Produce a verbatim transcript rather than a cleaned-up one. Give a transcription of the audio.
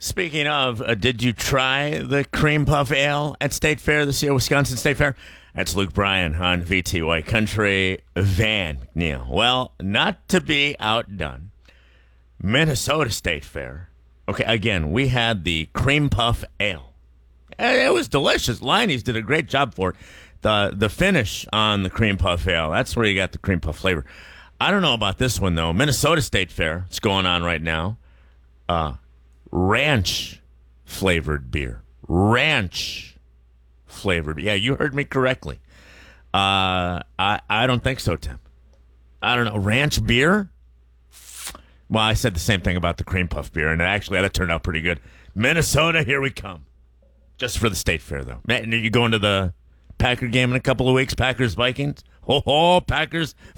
Speaking of, uh, did you try the cream puff ale at State Fair this year, Wisconsin State Fair? That's Luke Bryan on V T Y Country Van McNeil. Well, not to be outdone, Minnesota State Fair. Okay, again, we had the cream puff ale. And it was delicious. Liney's did a great job for it. The, the finish on the cream puff ale, that's where you got the cream puff flavor. I don't know about this one, though. Minnesota State Fair, it's going on right now. Uh, ranch flavored beer. Ranch flavored. Yeah, you heard me correctly. Uh, I I don't think so, Tim. I don't know. Ranch beer? Well, I said the same thing about the cream puff beer, and actually that turned out pretty good. Minnesota, here we come. Just for the State Fair, though. Man, you going to the Packer game in a couple of weeks? Packers Vikings? Ho ho, Packers